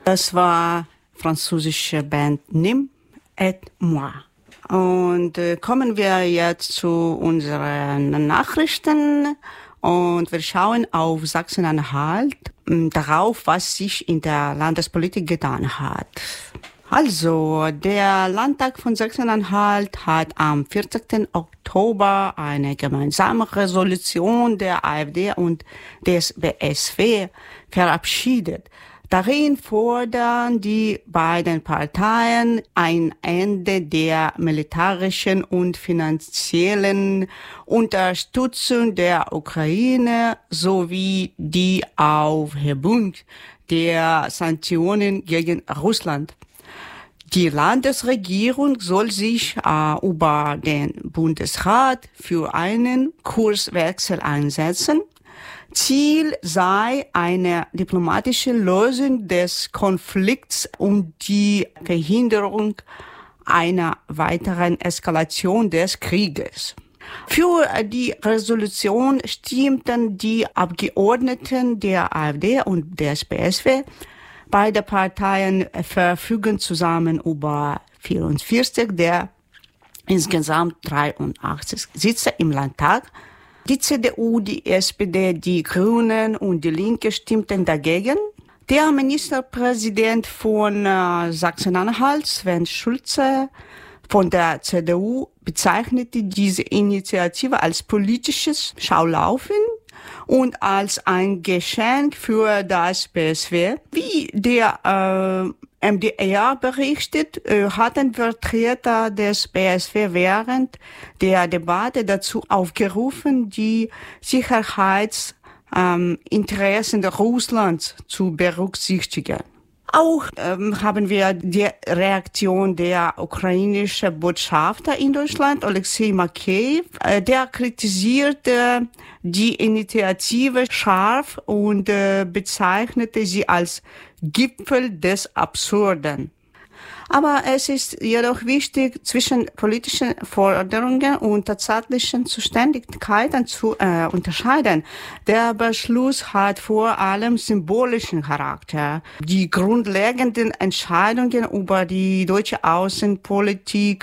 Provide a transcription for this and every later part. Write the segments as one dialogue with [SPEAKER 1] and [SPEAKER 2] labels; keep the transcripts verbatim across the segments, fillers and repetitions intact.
[SPEAKER 1] Das war französische Band Nim et Moi. Und äh, kommen wir jetzt zu unseren Nachrichten und wir schauen auf Sachsen-Anhalt, äh, darauf, was sich in der Landespolitik getan hat. Also, der Landtag von Sachsen-Anhalt hat am vierzehnten Oktober eine gemeinsame Resolution der AfD und des B S W verabschiedet. Darin fordern die beiden Parteien ein Ende der militärischen und finanziellen Unterstützung der Ukraine sowie die Aufhebung der Sanktionen gegen Russland. Die Landesregierung soll sich äh, über den Bundesrat für einen Kurswechsel einsetzen. Ziel sei eine diplomatische Lösung des Konflikts und die Verhinderung einer weiteren Eskalation des Krieges. Für die Resolution stimmten die Abgeordneten der AfD und des B S W. Beide Parteien verfügen zusammen über vierundvierzig der insgesamt dreiundachtzig Sitze im Landtag. Die C D U, die S P D, die Grünen und die Linke stimmten dagegen. Der Ministerpräsident von äh, Sachsen-Anhalt, Sven Schulze, von der C D U, bezeichnete diese Initiative als politisches Schaulaufen und als ein Geschenk für das B S W. Wie der äh, M D R berichtet, äh, hatten Vertreter des B S W während der Debatte dazu aufgerufen, die Sicherheitsinteressen ähm, Russlands zu berücksichtigen. Auch ähm, haben wir die Reaktion der ukrainischen Botschafter in Deutschland, Alexei Makeyev. Äh, der kritisierte die Initiative scharf und äh, bezeichnete sie als Gipfel des Absurden. Aber es ist jedoch wichtig, zwischen politischen Forderungen und tatsächlichen Zuständigkeiten zu äh, unterscheiden. Der Beschluss hat vor allem symbolischen Charakter. Die grundlegenden Entscheidungen über die deutsche Außenpolitik,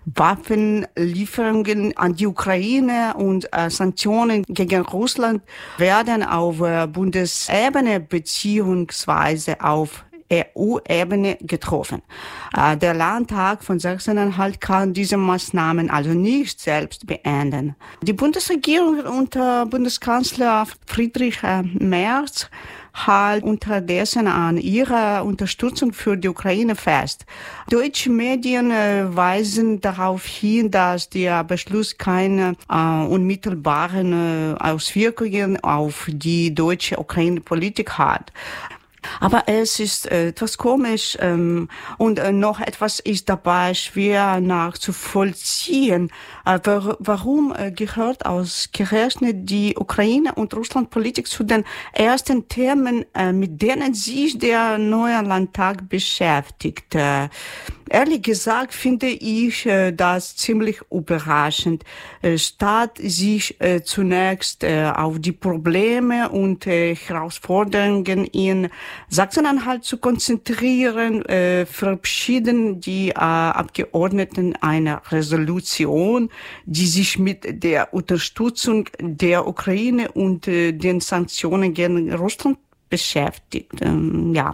[SPEAKER 1] Waffenlieferungen an die Ukraine und äh, Sanktionen gegen Russland werden auf äh, Bundesebene beziehungsweise auf E U-Ebene getroffen. Äh, der Landtag von Sachsen-Anhalt kann diese Maßnahmen also nicht selbst beenden. Die Bundesregierung unter Bundeskanzler Friedrich äh, Merz hält unterdessen an ihrer Unterstützung für die Ukraine fest. Deutsche Medien äh, weisen darauf hin, dass der Beschluss keine äh, unmittelbaren äh, Auswirkungen auf die deutsche Ukraine-Politik hat. Aber es ist äh, etwas komisch ähm, und äh, noch etwas ist dabei schwer nachzuvollziehen. Äh, war, warum äh, gehört ausgerechnet die Ukraine- und Russland-Politik zu den ersten Themen, äh, mit denen sich der neue Landtag beschäftigt? Äh, ehrlich gesagt finde ich äh, das ziemlich überraschend. Äh, statt sich äh, zunächst äh, auf die Probleme und äh, Herausforderungen in Sachsen-Anhalt zu konzentrieren, äh, verabschieden die äh, Abgeordneten eine Resolution, die sich mit der Unterstützung der Ukraine und äh, den Sanktionen gegen Russland beschäftigt. Ähm, ja.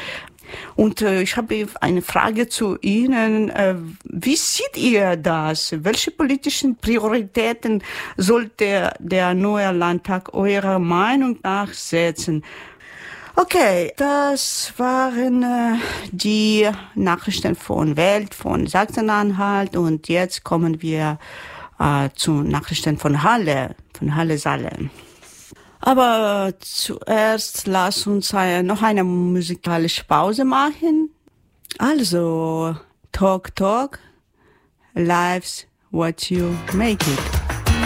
[SPEAKER 1] Und äh, ich habe eine Frage zu Ihnen. Äh, wie seht ihr das? Welche politischen Prioritäten sollte der neue Landtag eurer Meinung nach setzen? Okay, das waren äh, die Nachrichten von Welt, von Sachsen-Anhalt und jetzt kommen wir äh, zu Nachrichten von Halle, von Halle-Saale. Aber zuerst lass uns äh, noch eine musikalische Pause machen. Also, Talk Talk, Life's What You Make It.